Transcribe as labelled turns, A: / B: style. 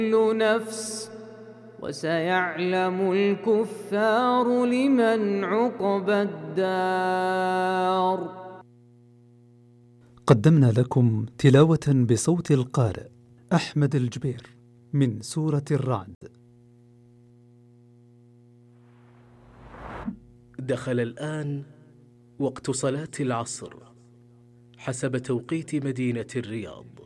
A: نفس وسيعلم الكفار لمن عقبى الدار.
B: قدمنا لكم تلاوة بصوت القارئ أحمد الجبير من سورة الرعد.
C: دخل الآن وقت صلاة العصر حسب توقيت مدينة الرياض.